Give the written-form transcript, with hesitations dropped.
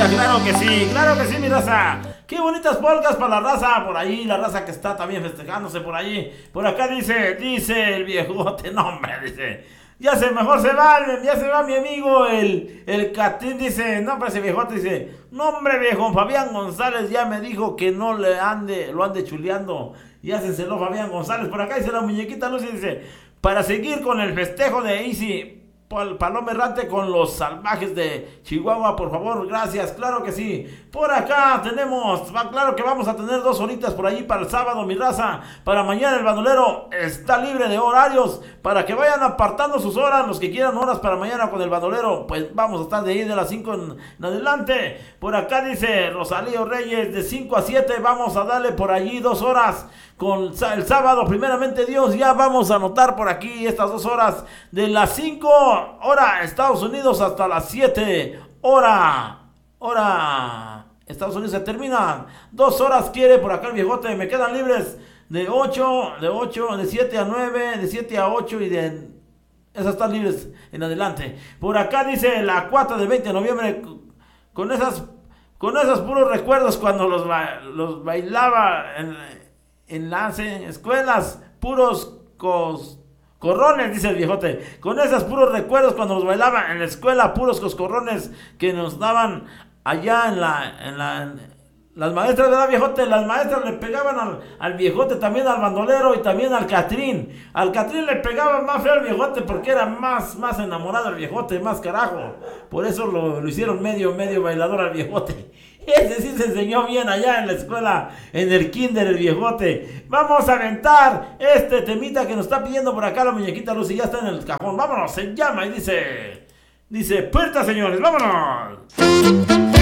muñequita, claro que sí, mi raza. Qué bonitas polcas para la raza, por ahí, la raza que está también festejándose por allí. Por acá dice el viejote, no hombre, dice, ya se va mi amigo el Catín, dice, no hombre, ese viejote dice, no hombre viejo, Fabián González ya me dijo que no lo ande chuleando. Ya se celó Fabián González. Por acá dice la muñequita Lucy, dice, para seguir con el festejo de Easy Paloma Errante con los salvajes de Chihuahua, por favor, gracias, claro que sí. Por acá claro que vamos a tener 2 horitas por allí para el sábado, mi raza. Para mañana el bandolero está libre de horarios, para que vayan apartando sus horas, los que quieran horas para mañana con el bandolero, pues vamos a estar de ahí de las 5 en adelante. Por acá dice Rosalío Reyes, de 5 a 7 vamos a darle por allí 2 horas. Con el sábado, primeramente Dios, ya vamos a anotar por aquí estas 2 horas, de las 5 hora Estados Unidos hasta las 7 hora Estados Unidos. Se terminan 2 horas, quiere por acá el viejote. Me quedan libres de 7 a 9, de 7 a 8 y de esas están libres en adelante. Por acá dice la 4 del 20 de noviembre, con esos puros recuerdos cuando los bailaba en las escuelas, puros coscorrones, dice el viejote. Con esos puros recuerdos cuando los bailaba en la escuela, puros coscorrones que nos daban allá las maestras, ¿verdad, viejote? Las maestras le pegaban al viejote, también al bandolero y también al Catrín. Al Catrín le pegaban más feo al viejote porque era más enamorado el viejote, más carajo. Por eso lo hicieron medio bailador al viejote. Ese sí se enseñó bien allá en la escuela, en el kinder, el viejote. Vamos a aventar este temita que nos está pidiendo por acá la muñequita Lucy. Ya está en el cajón. Vámonos, se llama y dice, puerta, señores, vámonos.